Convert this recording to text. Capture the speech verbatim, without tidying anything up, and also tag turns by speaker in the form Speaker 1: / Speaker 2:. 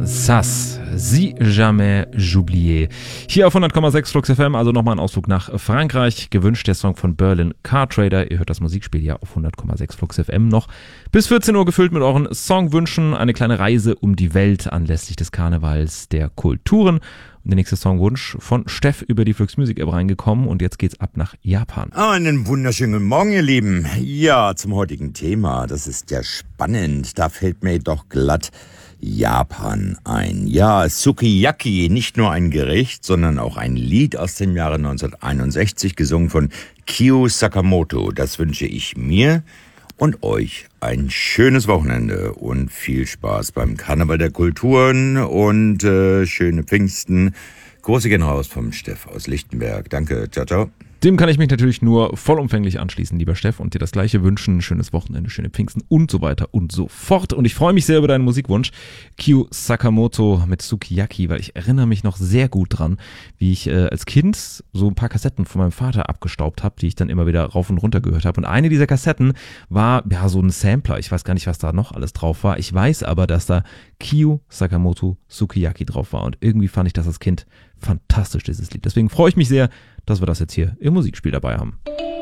Speaker 1: Sass, Si jamais j'oublié. Hier auf hundert Komma sechs Flux F M, also nochmal ein Ausflug nach Frankreich. Gewünscht der Song von Berlin Car Trader. Ihr hört das Musikspiel ja auf hundert Komma sechs Flux F M noch bis vierzehn Uhr gefüllt mit euren Songwünschen. Eine kleine Reise um die Welt anlässlich des Karnevals der Kulturen. Und der nächste Songwunsch von Steff über die Flux Music App reingekommen und jetzt geht's ab nach Japan.
Speaker 2: Einen wunderschönen guten Morgen, ihr Lieben. Ja, zum heutigen Thema, das ist ja spannend, da fällt mir doch glatt Japan ein. Ja, Sukiyaki, nicht nur ein Gericht, sondern auch ein Lied aus dem Jahre neunzehnhunderteinundsechzig, gesungen von Kyu Sakamoto. Das wünsche ich mir und euch ein schönes Wochenende und viel Spaß beim Karneval der Kulturen und äh, schöne Pfingsten. Große gehen raus vom Steff aus Lichtenberg. Danke, ciao, ciao.
Speaker 1: Dem kann ich mich natürlich nur vollumfänglich anschließen, lieber Steff, und dir das Gleiche wünschen. Schönes Wochenende, schöne Pfingsten und so weiter und so fort. Und ich freue mich sehr über deinen Musikwunsch, Kyu Sakamoto mit Sukiyaki, weil ich erinnere mich noch sehr gut dran, wie ich äh, als Kind so ein paar Kassetten von meinem Vater abgestaubt habe, die ich dann immer wieder rauf und runter gehört habe. Und eine dieser Kassetten war ja so ein Sampler. Ich weiß gar nicht, was da noch alles drauf war. Ich weiß aber, dass da Kyu Sakamoto Sukiyaki drauf war. Und irgendwie fand ich das als Kind fantastisch, dieses Lied. Deswegen freue ich mich sehr, dass wir das jetzt hier im Musikspiel dabei haben.